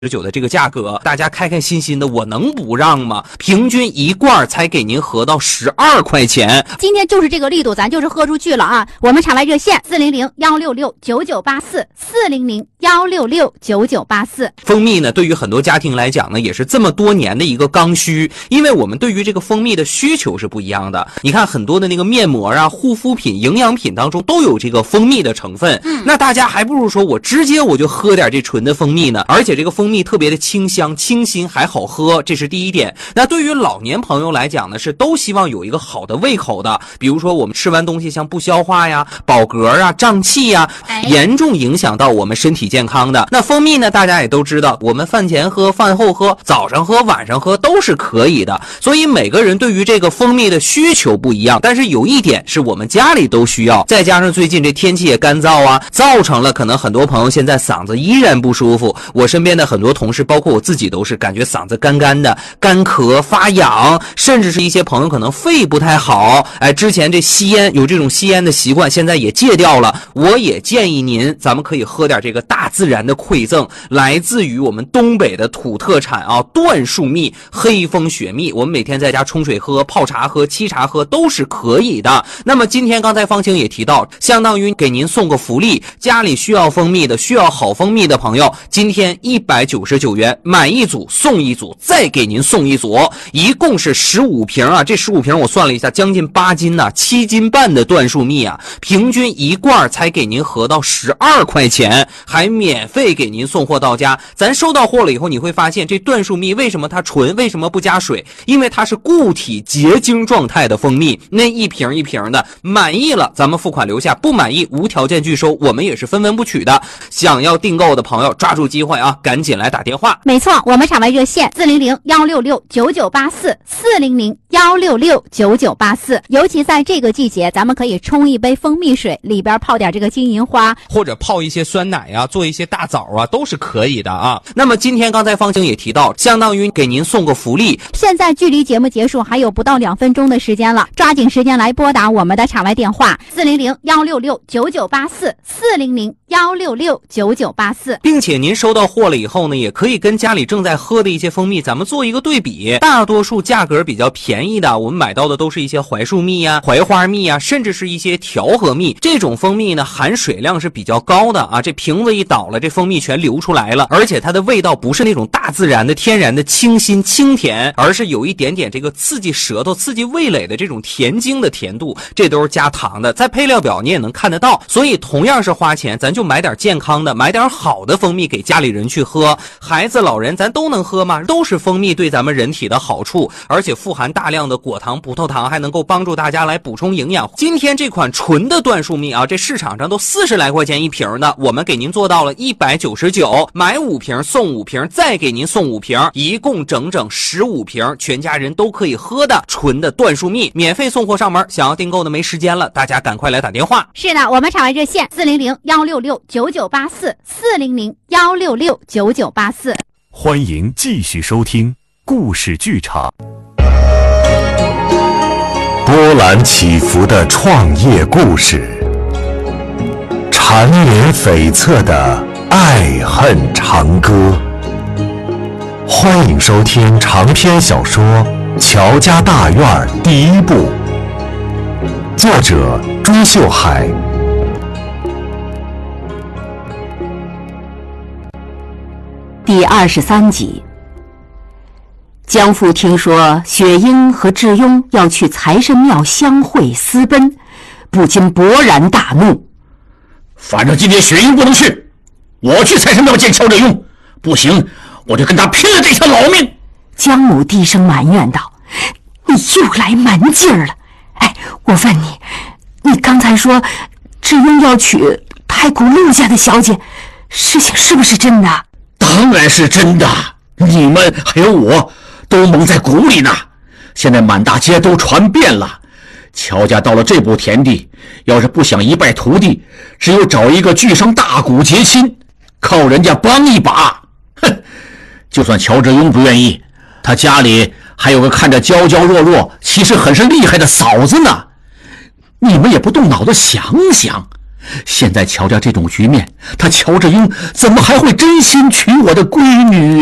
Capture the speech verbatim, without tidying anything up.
十九的这个价格，大家开开心心的，我能不让吗？平均一罐才给您合到十二块钱。 今天就是这个力度，咱就是喝出去了啊！我们场外热线四零零幺六六九九八四四零零幺六六九九八四。 蜂蜜呢，对于很多家庭来讲呢，也是这么多年的一个刚需，因为我们对于这个蜂蜜的需求是不一样的。你看很多的那个面膜啊、护肤品、营养品当中都有这个蜂蜜的成分，嗯，那大家还不如说我直接我就喝点这纯的蜂蜜呢，而且这个蜂蜜特别的清香、清新，还好喝，这是第一点。那对于老年朋友来讲呢，是都希望有一个好的胃口的，比如说我们吃完东西像不消化呀、饱嗝啊、胀气呀，严重影响到我们身体健康的。那蜂蜜呢，大家也都知道，我们饭前喝、饭后喝、早上喝、晚上喝都是可以的。所以每个人对于这个蜂蜜的需求不一样，但是有一点是我们家里都需要，再加上最近这天气也干燥啊，造成了可能很多朋友现在嗓子依然不舒服。我身边的很多同事，包括我自己，都是感觉嗓子干干的、干咳、发痒，甚至是一些朋友可能肺不太好，哎，之前这吸烟有这种吸烟的习惯，现在也戒掉了。我也建议您，咱们可以喝点这个大自然的馈赠，来自于我们东北的土特产啊，椴树蜜、黑蜂雪蜜，我们每天在家冲水喝、泡茶喝、沏茶喝都是可以的。那么今天刚才方晴也提到，相当于给您送个福利，家里需要蜂蜜的、需要好蜂蜜的朋友，今天一百九十九元买一组送一组，再给您送一组，一共是十五瓶啊！这十五瓶我算了一下，将近八斤呐、啊，七斤半的椴树蜜啊，平均一罐才给您合到十二块钱，还免费给您送货到家。咱收到货了以后，你会发现这椴树蜜为什么它纯，为什么不加水？因为它是固体结晶状态的蜂蜜，那一瓶一瓶的，满意了咱们付款留下，不满意无条件拒收，我们也是分文不取的。想要订购的朋友抓住机会啊，赶紧来打电话。 没错，我们场外热线四零零幺六六九九八四四零零幺六六九九八四。尤其在这个季节，咱们可以冲一杯蜂蜜水，里边泡点这个金银花， 或者泡一些酸奶啊，做一些大枣啊，都是可以的啊。那么今天刚才方晴也提到，相当于给您送个福利。 现在距离节目结束还有不到两分钟的时间了，抓紧时间来拨打我们的场外电话四零零幺六六九九八四四零零幺六六九九八四， 并且您收到货了以后呢，也可以跟家里正在喝的一些蜂蜜咱们做一个对比。大多数价格比较便宜的，我们买到的都是一些槐树蜜啊、槐花蜜啊，甚至是一些调和蜜。这种蜂蜜呢，含水量是比较高的啊，这瓶子一倒了，这蜂蜜全流出来了，而且它的味道不是那种大自然的天然的清新清甜，而是有一点点这个刺激舌头、刺激味蕾的这种甜精的甜度，这都是加糖的，在配料表你也能看得到。所以同样是花钱，咱就买点健康的，买点好的蜂蜜给家里人去喝，孩子老人咱都能喝吗？都是蜂蜜对咱们人体的好处，而且富含大量的果糖、葡萄糖，还能够帮助大家来补充营养。今天这款纯的椴树蜜啊，这市场上都四十来块钱一瓶的，我们给您做到了一百九十九，买五瓶送五瓶，再给您送五瓶，一共整整十五瓶，全家人都可以喝的纯的椴树蜜，免费送货上门。想要订购的没时间了，大家赶快来打电话。 是的，我们场外热线四零零幺六六九九八四四零零幺六六九九八四。 欢迎继续收听故事剧场，波澜起伏的创业故事，缠绵悱恻的爱恨长歌。欢迎收听长篇小说《乔家大院》第一部，作者朱秀海。 第二十三集。江父听说雪英和智庸要去财神庙相会私奔，不禁勃然大怒。 反正今天雪英不能去，我去财神庙见乔智庸，不行我就跟他拼了这条老命。 江母低声埋怨道：你又来蛮劲儿了。哎，我问你，你刚才说智庸要娶太古陆家的小姐，事情是不是真的？ 当然是真的，你们还有我都蒙在鼓里呢。现在满大街都传遍了，乔家到了这步田地，要是不想一败涂地，只有找一个巨商大贾结亲，靠人家帮一把。哼，就算乔智庸不愿意，他家里还有个看着娇娇弱弱，其实很是厉害的嫂子呢。你们也不动脑子想想， 现在乔家这种局面，他乔志英怎么还会真心娶我的闺女？